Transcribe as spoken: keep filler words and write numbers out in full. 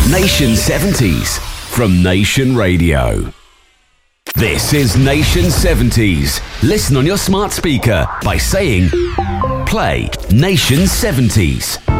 Nation seventies from Nation Radio. This is Nation seventies. Listen on your smart speaker by saying, play Nation seventies.